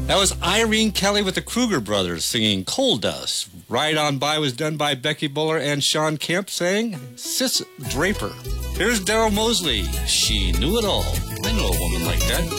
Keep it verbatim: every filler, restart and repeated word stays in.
That was Irene Kelly with the Kruger Brothers singing Coal Dust. Ride On By was done by Becky Buller and Sean Kemp saying Sis Draper. Here's Daryl Mosley. She knew it all. I know a woman like that.